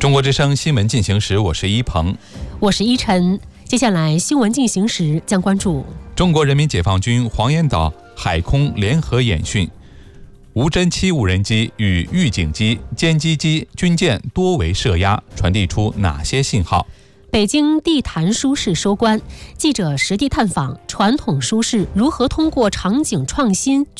中国之声新闻进行时，我是一鹏， 我是依晨。接下来新闻进行时将关注中国人民解放军黄岩岛海空联合演训，无侦七无人机与预警机、歼击机、军舰多为设压，传递出哪些信号？ 北京地坛书市收官，记者实地探访传统书市如何通过场景创新